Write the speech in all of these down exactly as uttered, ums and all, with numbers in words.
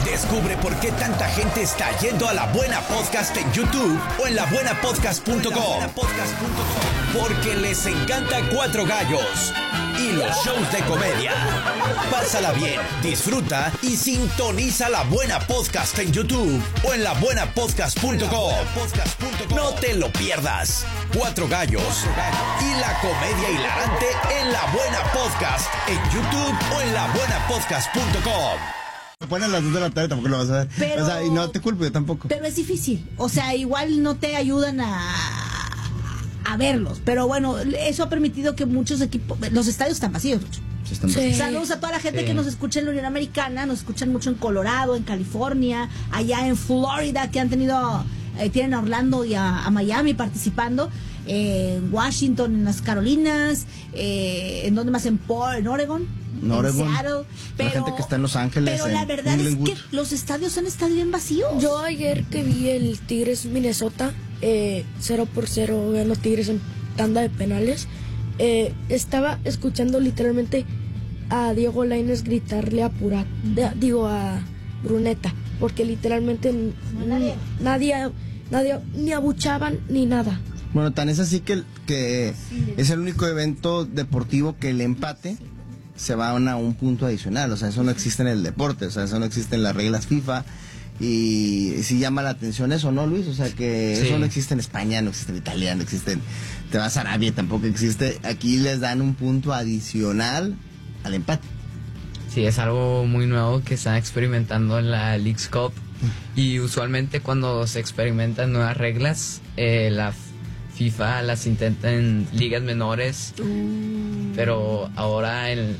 Descubre por qué tanta gente está yendo a La Buena Podcast en YouTube o en la buena podcast punto com. Porque les encanta Cuatro Gallos y los shows de comedia. Pásala bien, disfruta y sintoniza La Buena Podcast en YouTube o en la buena podcast punto com. No te lo pierdas. Cuatro Gallos y la comedia hilarante en La Buena Podcast en YouTube o en la buena podcast punto com. Ponen a las dos de la tarde, tampoco lo vas a ver. Pero, o sea, y no te culpo, yo tampoco. Pero es difícil. O sea, igual no te ayudan a, a verlos. Pero bueno, eso ha permitido que muchos equipos. Los estadios están vacíos. Sí, están Sí. vacíos. Saludos a toda la gente Sí. que nos escucha en la Unión Americana. Nos escuchan mucho en Colorado, en California, allá en Florida, que han tenido. Eh, tienen a Orlando y a, a Miami participando. Eh, en Washington, en las Carolinas. Eh, ¿En dónde más? En Paul, en Oregon. En Oregon. En Seattle. Pero, La gente que está en Los Ángeles, Pero la en verdad es Inglewood. que los estadios han estado bien vacíos. Yo ayer que vi el Tigres Minnesota, eh, cero por cero ganó Tigres en tanda de penales, eh, estaba escuchando literalmente a Diego Lainez gritarle a Pura, de- digo a Bruneta, porque literalmente n- nadie. nadie, nadie, ni abuchaban ni nada. Bueno, tan es así que, que es el único evento deportivo que el empate se va a, una- un punto adicional. O sea, eso no existe en el deporte, o sea, eso no existe en las reglas FIFA. Y sí llama la atención eso, ¿no, Luis? O sea, que Sí. eso no existe en España, no existe en Italia, no existe en... Te vas a Arabia, tampoco existe. Aquí les dan un punto adicional al empate. Sí, es algo muy nuevo que están experimentando en la Leagues Cup. Y usualmente cuando se experimentan nuevas reglas, eh, la FIFA las intenta en ligas menores. Pero ahora en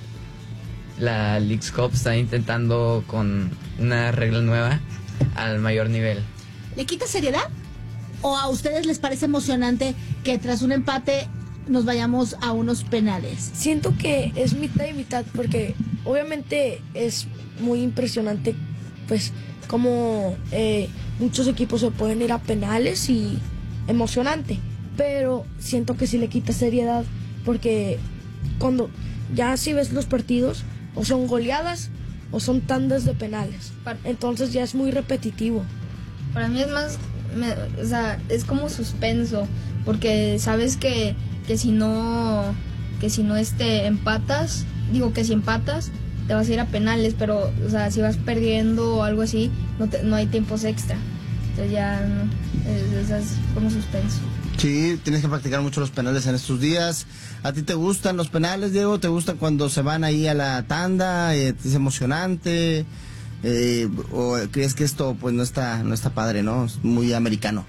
la Leagues Cup está intentando con una regla nueva al mayor nivel. ¿Le quita seriedad? ¿O a ustedes les parece emocionante que tras un empate nos vayamos a unos penales? Siento que es mitad y mitad, porque obviamente es muy impresionante, pues, como eh, muchos equipos se pueden ir a penales y emocionante, pero siento que sí le quita seriedad, porque cuando ya si ves los partidos, o son goleadas o son tandas de penales, entonces ya es muy repetitivo. Para mí es más, me- o sea, es como suspenso, porque sabes que, que si no, que si no este empatas, digo que si empatas te vas a ir a penales, pero o sea, si vas perdiendo o algo así, no, te- no hay tiempos extra, entonces ya no, es, es, es como suspenso. Sí, tienes que practicar mucho los penales en estos días. ¿A ti te gustan los penales, Diego? ¿Te gustan cuando se van ahí a la tanda? Eh, ¿Es emocionante? Eh, ¿O crees que esto pues no está no está padre, no? Es muy americano.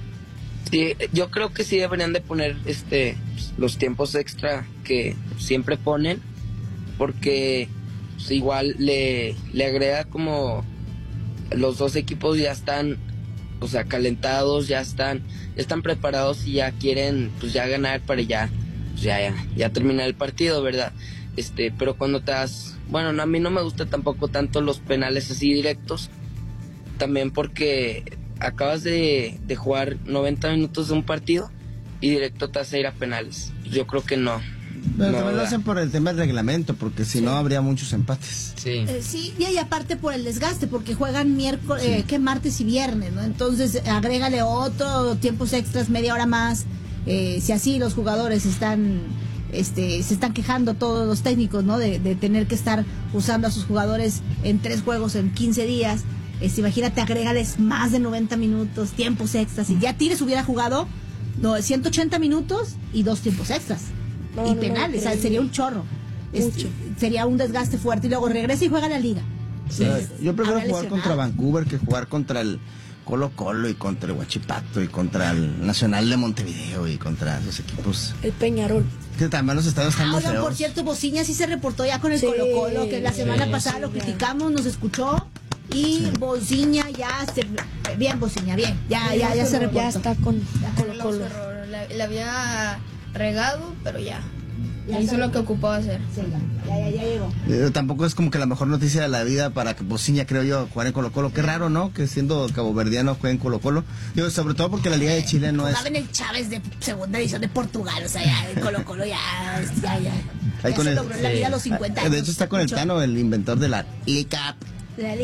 Sí, yo creo que sí deberían de poner este los tiempos extra que siempre ponen, porque pues, igual le, le agrega como los dos equipos ya están, o sea, calentados, ya están, ya están preparados y ya quieren pues ya ganar para ya, pues, ya, ya, ya terminar el partido, ¿verdad? Este, pero cuando te das, bueno, no, a mí no me gusta tampoco tanto los penales así directos, también porque acabas de, de jugar noventa minutos de un partido y directo te vas a ir a penales. Yo creo que no. Pero no también lo da. hacen por el tema del reglamento, porque si no habría muchos empates. Sí. Eh, sí, y ahí aparte por el desgaste, porque juegan miércoles, eh, que martes y viernes, ¿no? Entonces agrégale otro, tiempos extras, media hora más. Eh, si así los jugadores están, este, se están quejando todos los técnicos, ¿no? De, de tener que estar usando a sus jugadores en tres juegos en quince días. Este, imagínate, agrégales más de noventa minutos, tiempos extras. Y ya Tigres hubiera jugado no, ciento ochenta minutos y dos tiempos extras. No, y no, penales, no, o sea, sería un chorro. Este, Mucho. sería un desgaste fuerte y luego regresa y juega la liga. Sí. Yo prefiero Habrá jugar lesionado. contra Vancouver que jugar contra el Colo Colo y contra el Huachipato y contra el Nacional de Montevideo y contra esos equipos. El Peñarol. Que también los estadios están Ah, muy oigan, por feos. cierto, Bociña sí se reportó ya con el Sí, Colo Colo, que la semana sí, pasada lo sí, ya. criticamos, nos escuchó. Y Bociña ya se... Bien, Bociña, bien. Ya, ya, ya se reportó. Ya está con Colo Arregló Colo. su error, le, le había regado, pero ya, Ya hizo se lo que ocupaba hacer. Sí, ya, ya, ya, ya llegó. Eh, tampoco es como que la mejor noticia de la vida para que Bociña, creo yo, jugar en Colo Colo. Qué raro, ¿no? Que siendo caboverdiano juegue en Colo Colo. Digo, sobre todo porque la Liga de Chile no es... Jugaba en el Chávez de segunda división de Portugal, o sea, ya el Colo Colo ya, ya, ya. Ahí Ya con se el- logró en la vida a los cincuenta De años. hecho está con el Mucho. Tano, el inventor de la L I C A P. De la